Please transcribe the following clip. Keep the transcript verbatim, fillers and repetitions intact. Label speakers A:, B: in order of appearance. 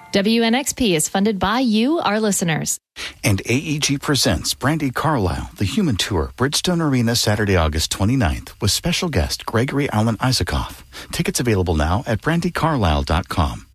A: W N X P is funded by you, our listeners.
B: And A E G presents Brandi Carlile, The Human Tour, Bridgestone Arena, Saturday, August twenty-ninth, with special guest Gregory Alan Isakov. Tickets available now at brandi carlile dot com.